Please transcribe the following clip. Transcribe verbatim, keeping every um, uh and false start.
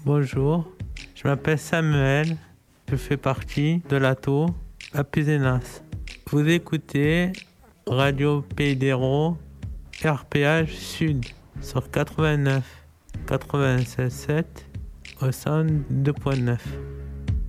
Bonjour, je m'appelle Samuel, je fais partie de l'A T O à Puzenas. Vous écoutez Radio Pays d'Hérault, R P H Sud sur quatre-vingt-neuf, quatre-vingt-seize virgule sept au cent deux point neuf.